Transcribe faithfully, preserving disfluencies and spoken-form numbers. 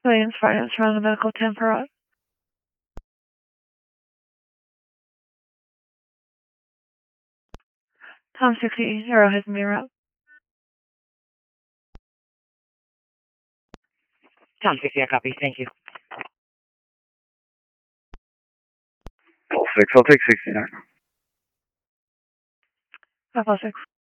Williams Finance around the medical temporal. Tom sixty, Arrowhead and Route. Tom sixty, I copy. Thank you. Full six, I'll take sixty-nine. Papa six.